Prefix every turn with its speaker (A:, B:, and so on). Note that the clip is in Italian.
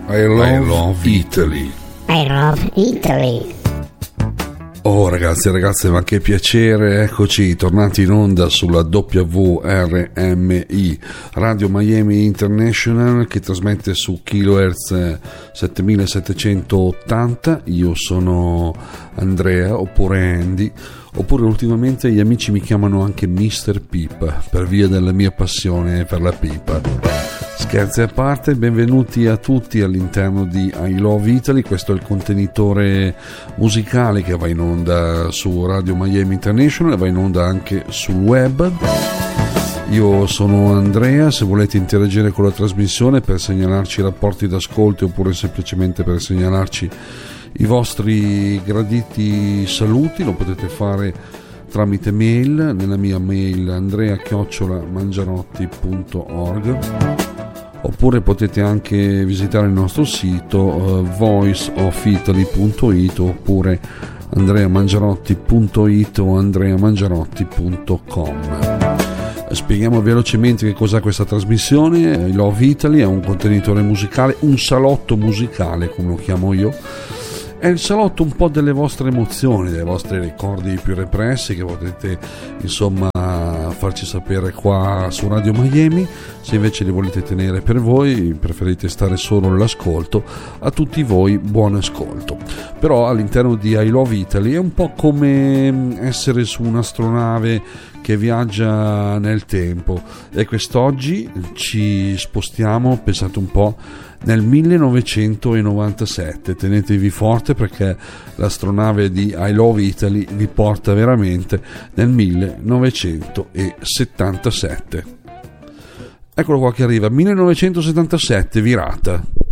A: I love Italy.
B: I love Italy.
A: Oh ragazzi e ragazze, ma che piacere, eccoci tornati in onda sulla WRMI Radio Miami International, che trasmette su kHz 7780. Io sono Andrea, oppure Andy, oppure ultimamente gli amici mi chiamano anche Mr. Pipa per via della mia passione per la pipa. Scherzi a parte, benvenuti a tutti all'interno di I Love Italy. Questo è il contenitore musicale che va in onda su Radio Miami International e va in onda anche sul web. Io sono Andrea, se volete interagire con la trasmissione per segnalarci rapporti d'ascolto oppure semplicemente per segnalarci i vostri graditi saluti, lo potete fare tramite mail, nella mia mail andrea@mangiarotti.org, oppure potete anche visitare il nostro sito voiceofitaly.it oppure andreamangiarotti.it o andreamangiarotti.com. Spieghiamo velocemente che cos'è questa trasmissione. I Love Italy è un contenitore musicale, un salotto musicale come lo chiamo io. È il salotto un po' delle vostre emozioni, dei vostri ricordi più repressi che potete insomma farci sapere qua su Radio Miami. Se invece li volete tenere per voi, preferite stare solo all'ascolto, a tutti voi buon ascolto. Però all'interno di I Love Italy è un po' come essere su un'astronave che viaggia nel tempo, e quest'oggi ci spostiamo, pensate un po', nel 1997. Tenetevi forte perché l'astronave di I Love Italy vi porta veramente nel 1977. Eccolo qua che arriva, 1977, virata.